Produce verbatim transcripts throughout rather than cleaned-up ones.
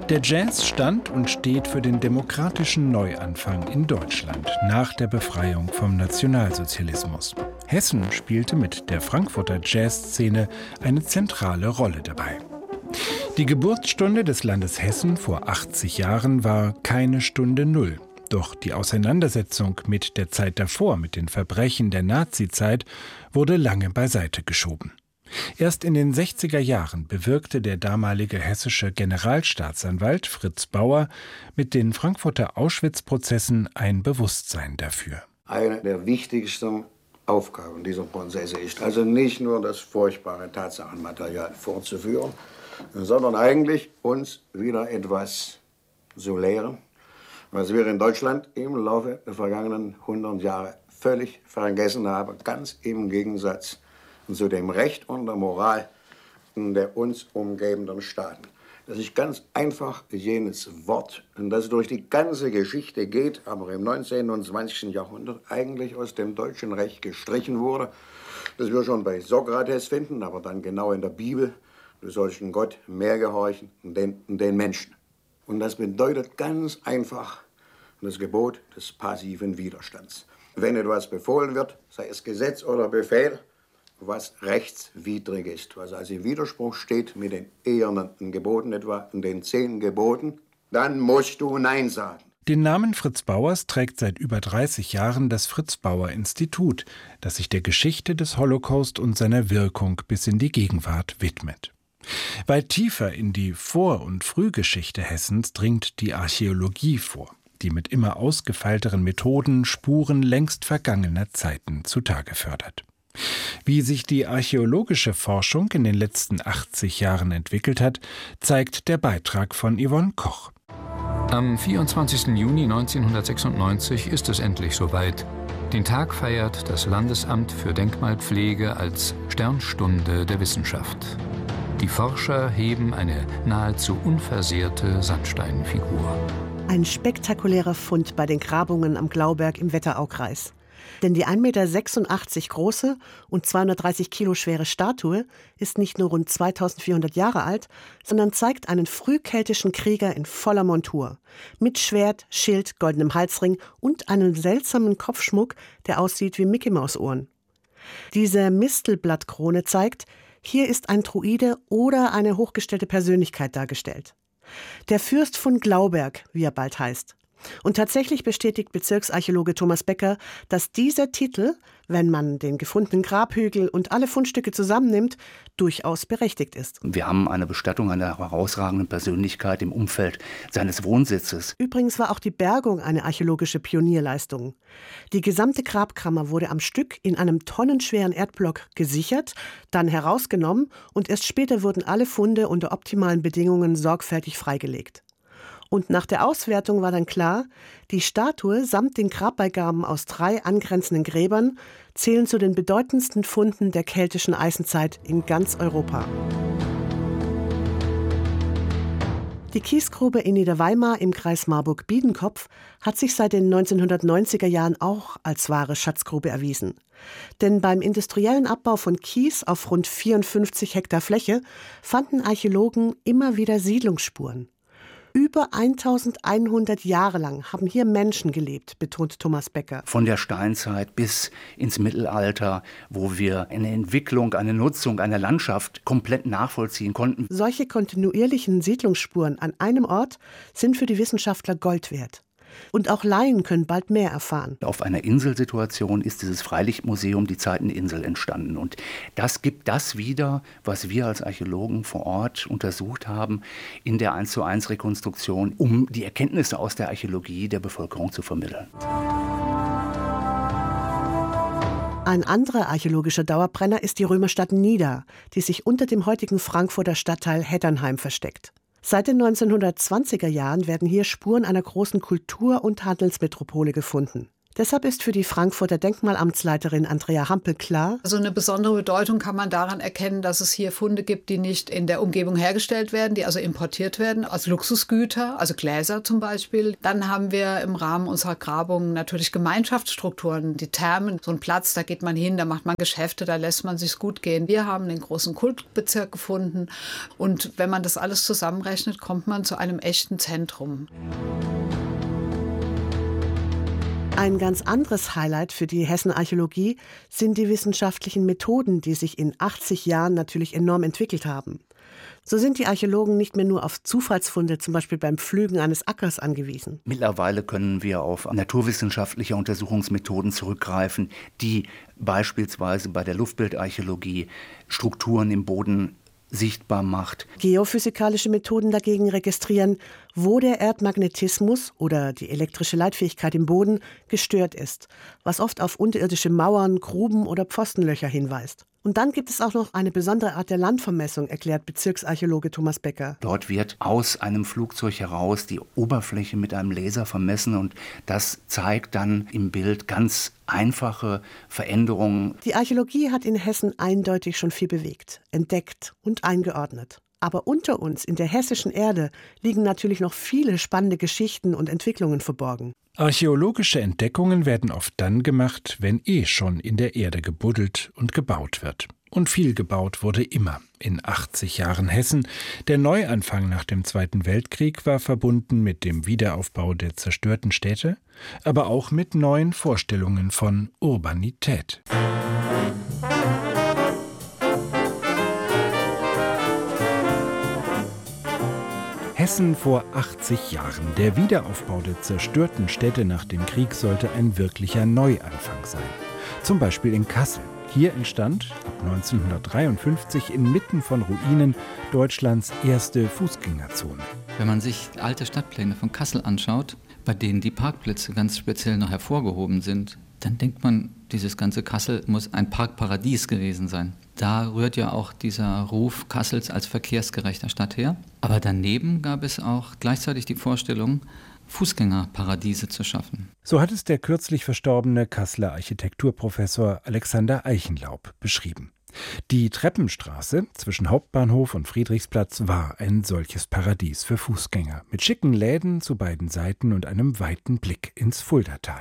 Der Jazz stand und steht für den demokratischen Neuanfang in Deutschland nach der Befreiung vom Nationalsozialismus. Hessen spielte mit der Frankfurter Jazzszene eine zentrale Rolle dabei. Die Geburtsstunde des Landes Hessen vor achtzig Jahren war keine Stunde Null. Doch die Auseinandersetzung mit der Zeit davor, mit den Verbrechen der Nazizeit, wurde lange beiseite geschoben. Erst in den sechziger Jahren bewirkte der damalige hessische Generalstaatsanwalt Fritz Bauer mit den Frankfurter Auschwitz-Prozessen ein Bewusstsein dafür. Eine der wichtigsten Aufgaben dieser Prozesse ist also nicht nur das furchtbare Tatsachenmaterial fortzuführen, sondern eigentlich uns wieder etwas zu lehren, was wir in Deutschland im Laufe der vergangenen hundert Jahre völlig vergessen haben, ganz im Gegensatz zu dem Recht und der Moral der uns umgebenden Staaten. Das ist ganz einfach jenes Wort, das durch die ganze Geschichte geht, aber im neunzehnten und zwanzigsten Jahrhundert eigentlich aus dem deutschen Recht gestrichen wurde, das wir schon bei Sokrates finden, aber dann genau in der Bibel: Du sollst den Gott mehr gehorchen, den, den Menschen. Und das bedeutet ganz einfach das Gebot des passiven Widerstands. Wenn etwas befohlen wird, sei es Gesetz oder Befehl, was rechtswidrig ist, was also im Widerspruch steht mit den ehernen Geboten, etwa den zehn Geboten, dann musst du Nein sagen. Den Namen Fritz Bauers trägt seit über dreißig Jahren das Fritz-Bauer-Institut, das sich der Geschichte des Holocaust und seiner Wirkung bis in die Gegenwart widmet. Weit tiefer in die Vor- und Frühgeschichte Hessens dringt die Archäologie vor, die mit immer ausgefeilteren Methoden Spuren längst vergangener Zeiten zutage fördert. Wie sich die archäologische Forschung in den letzten achtzig Jahren entwickelt hat, zeigt der Beitrag von Yvonne Koch. Am vierundzwanzigsten Juni neunzehnhundertsechsundneunzig ist es endlich soweit. Den Tag feiert das Landesamt für Denkmalpflege als Sternstunde der Wissenschaft. Die Forscher heben eine nahezu unversehrte Sandsteinfigur. Ein spektakulärer Fund bei den Grabungen am Glauberg im Wetteraukreis. Denn die ein Meter sechsundachtzig große und zweihundertdreißig Kilo schwere Statue ist nicht nur rund zweitausendvierhundert Jahre alt, sondern zeigt einen frühkeltischen Krieger in voller Montur. Mit Schwert, Schild, goldenem Halsring und einem seltsamen Kopfschmuck, der aussieht wie Mickey-Maus-Ohren. Diese Mistelblattkrone zeigt, hier ist ein Druide oder eine hochgestellte Persönlichkeit dargestellt. Der Fürst von Glauberg, wie er bald heißt. Und tatsächlich bestätigt Bezirksarchäologe Thomas Becker, dass dieser Titel, wenn man den gefundenen Grabhügel und alle Fundstücke zusammennimmt, durchaus berechtigt ist. Wir haben eine Bestattung einer herausragenden Persönlichkeit im Umfeld seines Wohnsitzes. Übrigens war auch die Bergung eine archäologische Pionierleistung. Die gesamte Grabkammer wurde am Stück in einem tonnenschweren Erdblock gesichert, dann herausgenommen und erst später wurden alle Funde unter optimalen Bedingungen sorgfältig freigelegt. Und nach der Auswertung war dann klar, die Statue samt den Grabbeigaben aus drei angrenzenden Gräbern zählen zu den bedeutendsten Funden der keltischen Eisenzeit in ganz Europa. Die Kiesgrube in Niederweimar im Kreis Marburg-Biedenkopf hat sich seit den neunzehnhundertneunziger Jahren auch als wahre Schatzgrube erwiesen. Denn beim industriellen Abbau von Kies auf rund vierundfünfzig Hektar Fläche fanden Archäologen immer wieder Siedlungsspuren. Über eintausendeinhundert Jahre lang haben hier Menschen gelebt, betont Thomas Becker. Von der Steinzeit bis ins Mittelalter, wo wir eine Entwicklung, eine Nutzung einer Landschaft komplett nachvollziehen konnten. Solche kontinuierlichen Siedlungsspuren an einem Ort sind für die Wissenschaftler Gold wert. Und auch Laien können bald mehr erfahren. Auf einer Inselsituation ist dieses Freilichtmuseum die Zeiteninsel entstanden. Und das gibt das wieder, was wir als Archäologen vor Ort untersucht haben, in der eins zu eins Rekonstruktion, um die Erkenntnisse aus der Archäologie der Bevölkerung zu vermitteln. Ein anderer archäologischer Dauerbrenner ist die Römerstadt Nida, die sich unter dem heutigen Frankfurter Stadtteil Heddernheim versteckt. Seit den neunzehnhundertzwanziger Jahren werden hier Spuren einer großen Kultur- und Handelsmetropole gefunden. Deshalb ist für die Frankfurter Denkmalamtsleiterin Andrea Hampel klar: Also eine besondere Bedeutung kann man daran erkennen, dass es hier Funde gibt, die nicht in der Umgebung hergestellt werden, die also importiert werden, als Luxusgüter, also Gläser zum Beispiel. Dann haben wir im Rahmen unserer Grabungen natürlich Gemeinschaftsstrukturen, die Thermen, so ein Platz, da geht man hin, da macht man Geschäfte, da lässt man sich's gut gehen. Wir haben den großen Kultbezirk gefunden und wenn man das alles zusammenrechnet, kommt man zu einem echten Zentrum. Ein ganz anderes Highlight für die Hessen-Archäologie sind die wissenschaftlichen Methoden, die sich in achtzig Jahren natürlich enorm entwickelt haben. So sind die Archäologen nicht mehr nur auf Zufallsfunde, zum Beispiel beim Pflügen eines Ackers, angewiesen. Mittlerweile können wir auf naturwissenschaftliche Untersuchungsmethoden zurückgreifen, die beispielsweise bei der Luftbildarchäologie Strukturen im Boden sichtbar macht. Geophysikalische Methoden dagegen registrieren, wo der Erdmagnetismus oder die elektrische Leitfähigkeit im Boden gestört ist, was oft auf unterirdische Mauern, Gruben oder Pfostenlöcher hinweist. Und dann gibt es auch noch eine besondere Art der Landvermessung, erklärt Bezirksarchäologe Thomas Becker. Dort wird aus einem Flugzeug heraus die Oberfläche mit einem Laser vermessen und das zeigt dann im Bild ganz einfache Veränderungen. Die Archäologie hat in Hessen eindeutig schon viel bewegt, entdeckt und eingeordnet. Aber unter uns, in der hessischen Erde, liegen natürlich noch viele spannende Geschichten und Entwicklungen verborgen. Archäologische Entdeckungen werden oft dann gemacht, wenn eh schon in der Erde gebuddelt und gebaut wird. Und viel gebaut wurde immer in achtzig Jahren Hessen. Der Neuanfang nach dem Zweiten Weltkrieg war verbunden mit dem Wiederaufbau der zerstörten Städte, aber auch mit neuen Vorstellungen von Urbanität. Hessen vor achtzig Jahren. Der Wiederaufbau der zerstörten Städte nach dem Krieg sollte ein wirklicher Neuanfang sein. Zum Beispiel in Kassel. Hier entstand ab neunzehnhundertdreiundfünfzig inmitten von Ruinen Deutschlands erste Fußgängerzone. Wenn man sich alte Stadtpläne von Kassel anschaut, bei denen die Parkplätze ganz speziell noch hervorgehoben sind, dann denkt man, dieses ganze Kassel muss ein Parkparadies gewesen sein. Da rührt ja auch dieser Ruf Kassels als verkehrsgerechter Stadt her. Aber daneben gab es auch gleichzeitig die Vorstellung, Fußgängerparadiese zu schaffen. So hat es der kürzlich verstorbene Kasseler Architekturprofessor Alexander Eichenlaub beschrieben. Die Treppenstraße zwischen Hauptbahnhof und Friedrichsplatz war ein solches Paradies für Fußgänger, mit schicken Läden zu beiden Seiten und einem weiten Blick ins Fuldatal.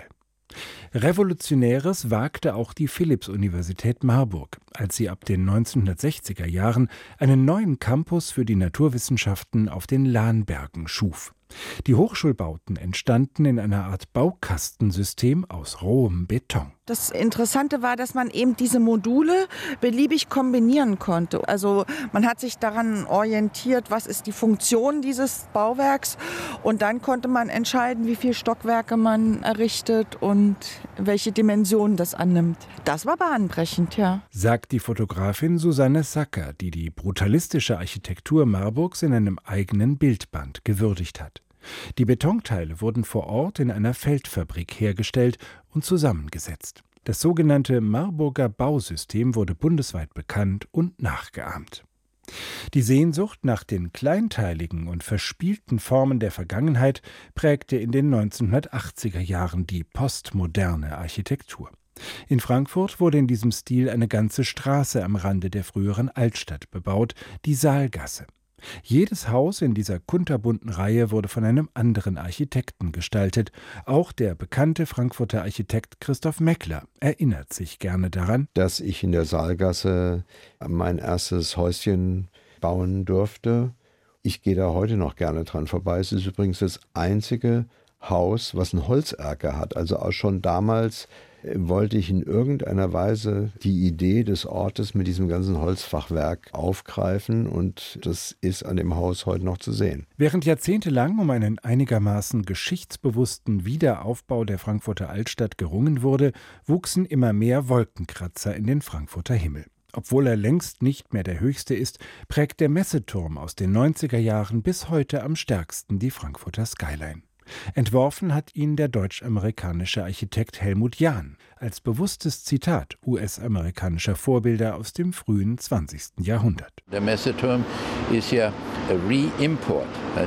Revolutionäres wagte auch die Philipps-Universität Marburg, als sie ab den neunzehnhundertsechziger Jahren einen neuen Campus für die Naturwissenschaften auf den Lahnbergen schuf. Die Hochschulbauten entstanden in einer Art Baukastensystem aus rohem Beton. Das Interessante war, dass man eben diese Module beliebig kombinieren konnte. Also man hat sich daran orientiert, was ist die Funktion dieses Bauwerks, und dann konnte man entscheiden, wie viele Stockwerke man errichtet und welche Dimensionen das annimmt. Das war bahnbrechend, ja. Sagt die Fotografin Susanne Sacker, die die brutalistische Architektur Marburgs in einem eigenen Bildband gewürdigt hat. Die Betonteile wurden vor Ort in einer Feldfabrik hergestellt und zusammengesetzt. Das sogenannte Marburger Bausystem wurde bundesweit bekannt und nachgeahmt. Die Sehnsucht nach den kleinteiligen und verspielten Formen der Vergangenheit prägte in den neunzehnhundertachtziger Jahren die postmoderne Architektur. In Frankfurt wurde in diesem Stil eine ganze Straße am Rande der früheren Altstadt bebaut, die Saalgasse. Jedes Haus in dieser kunterbunten Reihe wurde von einem anderen Architekten gestaltet. Auch der bekannte Frankfurter Architekt Christoph Meckler erinnert sich gerne daran, dass ich in der Saalgasse mein erstes Häuschen bauen durfte. Ich gehe da heute noch gerne dran vorbei. Es ist übrigens das einzige Haus, was einen Holzerker hat. Also auch schon damals wollte ich in irgendeiner Weise die Idee des Ortes mit diesem ganzen Holzfachwerk aufgreifen, und das ist an dem Haus heute noch zu sehen. Während jahrzehntelang um einen einigermaßen geschichtsbewussten Wiederaufbau der Frankfurter Altstadt gerungen wurde, wuchsen immer mehr Wolkenkratzer in den Frankfurter Himmel. Obwohl er längst nicht mehr der höchste ist, prägt der Messeturm aus den neunziger Jahren bis heute am stärksten die Frankfurter Skyline. Entworfen hat ihn der deutsch-amerikanische Architekt Helmut Jahn als bewusstes Zitat U S-amerikanischer Vorbilder aus dem frühen zwanzigsten Jahrhundert. Der Messeturm ist ja a re-import,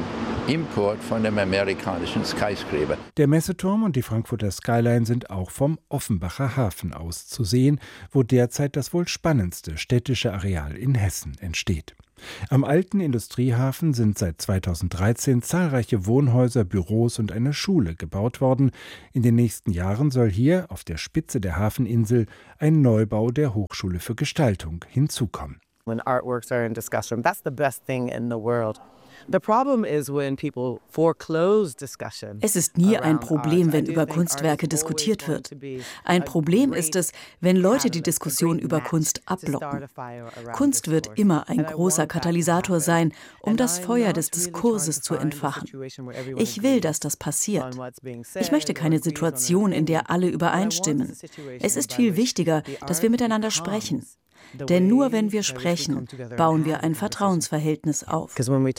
Import von dem amerikanischen Skyscraper. Der Messeturm und die Frankfurter Skyline sind auch vom Offenbacher Hafen aus zu sehen, wo derzeit das wohl spannendste städtische Areal in Hessen entsteht. Am alten Industriehafen sind seit zweitausenddreizehn zahlreiche Wohnhäuser, Büros und eine Schule gebaut worden. In den nächsten Jahren soll hier auf der Spitze der Hafeninsel ein Neubau der Hochschule für Gestaltung hinzukommen. When artworks are in discussion, that's the best thing in the world. The problem is when people foreclose discussion. Es ist nie ein Problem, wenn über Kunstwerke diskutiert wird. Ein Problem ist es, wenn Leute die Diskussion über Kunst abblocken. Kunst wird immer ein großer Katalysator sein, um das Feuer des Diskurses zu entfachen. Ich will, dass das passiert. Ich möchte keine Situation, in der alle übereinstimmen. Es ist viel wichtiger, dass wir miteinander sprechen. Denn nur wenn wir sprechen, bauen wir ein Vertrauensverhältnis auf.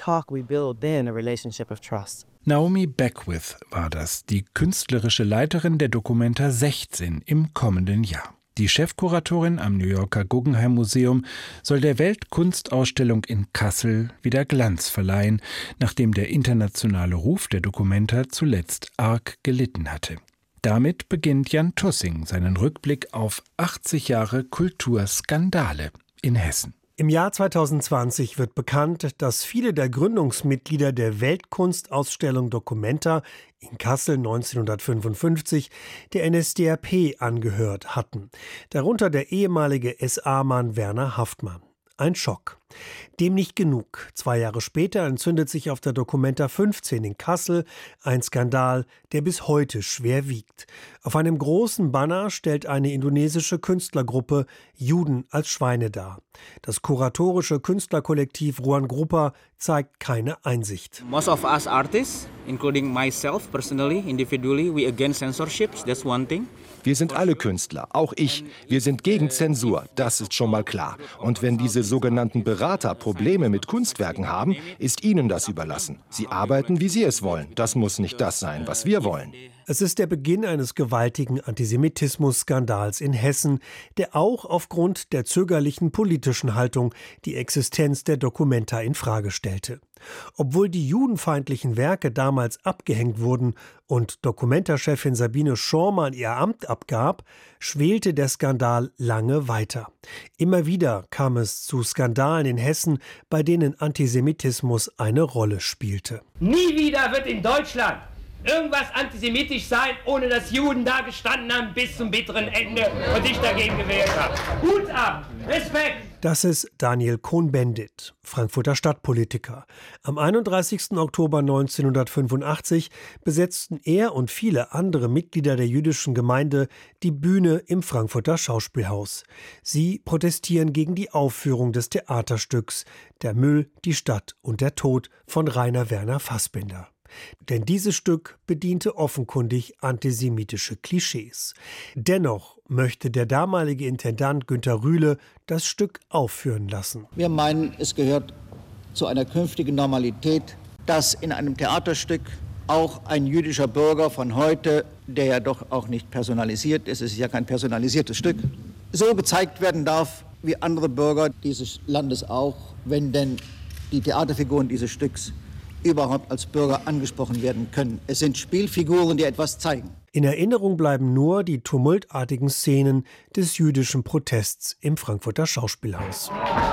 Naomi Beckwith war das, die künstlerische Leiterin der Documenta sechzehn im kommenden Jahr. Die Chefkuratorin am New Yorker Guggenheim Museum soll der Weltkunstausstellung in Kassel wieder Glanz verleihen, nachdem der internationale Ruf der Documenta zuletzt arg gelitten hatte. Damit beginnt Jan Tussing seinen Rückblick auf achtzig Jahre Kulturskandale in Hessen. Im Jahr zweitausendzwanzig wird bekannt, dass viele der Gründungsmitglieder der Weltkunstausstellung Documenta in Kassel neunzehnhundertfünfundfünfzig der N S D A P angehört hatten, darunter der ehemalige S A-Mann Werner Haftmann. Ein Schock. Dem nicht genug. Zwei Jahre später entzündet sich auf der Documenta fünfzehn in Kassel ein Skandal, der bis heute schwer wiegt. Auf einem großen Banner stellt eine indonesische Künstlergruppe Juden als Schweine dar. Das kuratorische Künstlerkollektiv Ruan Grupa zeigt keine Einsicht. Most of us artists, including myself personally, individually, we against censorships. That's one thing. Wir sind alle Künstler, auch ich. Wir sind gegen Zensur, das ist schon mal klar. Und wenn diese sogenannten Berater Probleme mit Kunstwerken haben, ist ihnen das überlassen. Sie arbeiten, wie sie es wollen. Das muss nicht das sein, was wir wollen. Es ist der Beginn eines gewaltigen Antisemitismus-Skandals in Hessen, der auch aufgrund der zögerlichen politischen Haltung die Existenz der Documenta in Frage stellte. Obwohl die judenfeindlichen Werke damals abgehängt wurden und Documenta-Chefin Sabine Schormann ihr Amt abgab, schwelte der Skandal lange weiter. Immer wieder kam es zu Skandalen in Hessen, bei denen Antisemitismus eine Rolle spielte. Nie wieder wird in Deutschland irgendwas antisemitisch sein, ohne dass Juden da gestanden haben bis zum bitteren Ende und sich dagegen gewehrt haben. Hut ab! Respekt! Das ist Daniel Cohn-Bendit, Frankfurter Stadtpolitiker. Am einunddreißigsten Oktober neunzehnhundertfünfundachtzig besetzten er und viele andere Mitglieder der jüdischen Gemeinde die Bühne im Frankfurter Schauspielhaus. Sie protestieren gegen die Aufführung des Theaterstücks »Der Müll, die Stadt und der Tod« von Rainer Werner Fassbinder. Denn dieses Stück bediente offenkundig antisemitische Klischees. Dennoch möchte der damalige Intendant Günter Rühle das Stück aufführen lassen. Wir meinen, es gehört zu einer künftigen Normalität, dass in einem Theaterstück auch ein jüdischer Bürger von heute, der ja doch auch nicht personalisiert ist, es ist ja kein personalisiertes Stück, so gezeigt werden darf wie andere Bürger dieses Landes auch, wenn denn die Theaterfiguren dieses Stücks überhaupt als Bürger angesprochen werden können. Es sind Spielfiguren, die etwas zeigen. In Erinnerung bleiben nur die tumultartigen Szenen des jüdischen Protests im Frankfurter Schauspielhaus.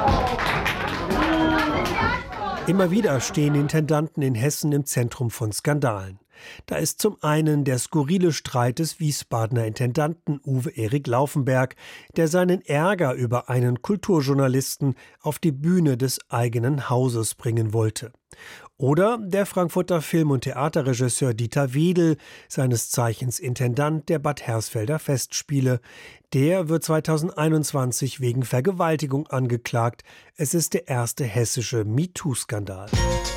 Immer wieder stehen Intendanten in Hessen im Zentrum von Skandalen. Da ist zum einen der skurrile Streit des Wiesbadener Intendanten Uwe Erik Laufenberg, der seinen Ärger über einen Kulturjournalisten auf die Bühne des eigenen Hauses bringen wollte. Oder der Frankfurter Film- und Theaterregisseur Dieter Wedel, seines Zeichens Intendant der Bad Hersfelder Festspiele. Der wird zweitausendeinundzwanzig wegen Vergewaltigung angeklagt. Es ist der erste hessische MeToo-Skandal.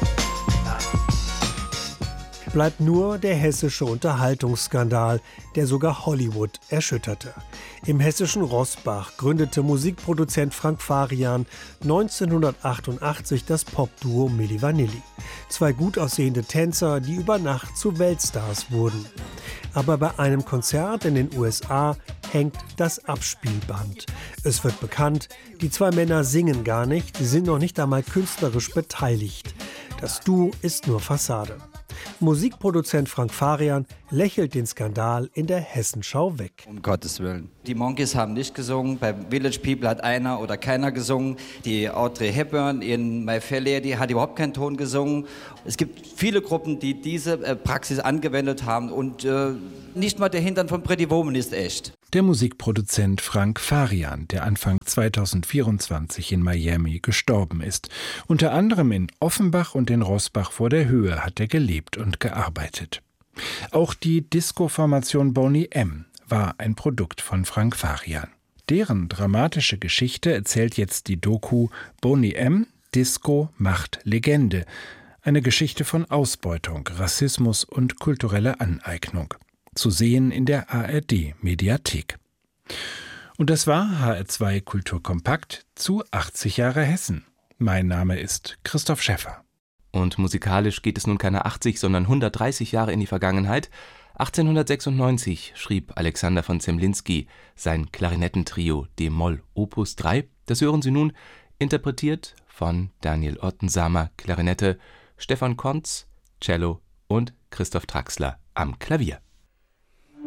Bleibt nur der hessische Unterhaltungsskandal, der sogar Hollywood erschütterte. Im hessischen Roßbach gründete Musikproduzent Frank Farian neunzehnhundertachtundachtzig das Popduo Milli Vanilli. Zwei gut aussehende Tänzer, die über Nacht zu Weltstars wurden. Aber bei einem Konzert in den U S A hängt das Abspielband. Es wird bekannt, die zwei Männer singen gar nicht, sie sind noch nicht einmal künstlerisch beteiligt. Das Du ist nur Fassade. Musikproduzent Frank Farian lächelt den Skandal in der Hessenschau weg. Um Gottes Willen. Die Monkeys haben nicht gesungen, bei Village People hat einer oder keiner gesungen. Die Audrey Hepburn in My Fair Lady hat überhaupt keinen Ton gesungen. Es gibt viele Gruppen, die diese äh, Praxis angewendet haben und äh, nicht mal der Hintern von Pretty Woman ist echt. Der Musikproduzent Frank Farian, der Anfang zweitausendvierundzwanzig in Miami gestorben ist. Unter anderem in Offenbach und in Roßbach vor der Höhe hat er gelebt und gearbeitet. Auch die Disco-Formation Boney M. war ein Produkt von Frank Farian. Deren dramatische Geschichte erzählt jetzt die Doku Boney M. Disco macht Legende. Eine Geschichte von Ausbeutung, Rassismus und kultureller Aneignung. Zu sehen in der A R D-Mediathek. Und das war H R zwei Kulturkompakt zu achtzig Jahre Hessen. Mein Name ist Christoph Schäffer. Und musikalisch geht es nun keine achtzig, sondern hundertdreißig Jahre in die Vergangenheit. achtzehnhundertsechsundneunzig schrieb Alexander von Zemlinsky sein Klarinettentrio d-Moll Opus drei. Das hören Sie nun, interpretiert von Daniel Ottensamer Klarinette, Stefan Kontz Cello und Christoph Traxler am Klavier.